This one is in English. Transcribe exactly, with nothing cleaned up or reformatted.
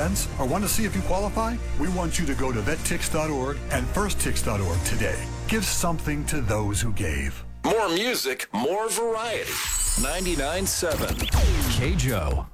events or want to see if you qualify? We want you to go to vet tix dot org and first tix dot org today. Give something to those who gave. More music, more variety. ninety-nine point seven K J O.